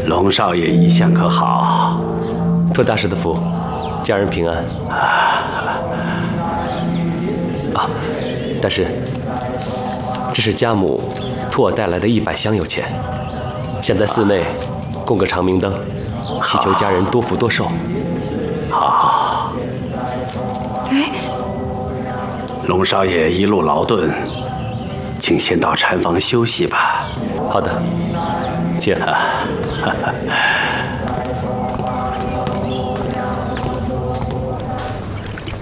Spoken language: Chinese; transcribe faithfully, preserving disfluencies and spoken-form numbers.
龙少爷一向可好？ 托大师的福，家人平安。啊，大师，这是家母托我带来的一百香油钱，想在寺内供个长明灯，祈求家人多福多寿。 好。 哎， 龙少爷一路劳顿，请先到禅房休息吧。 好的，请。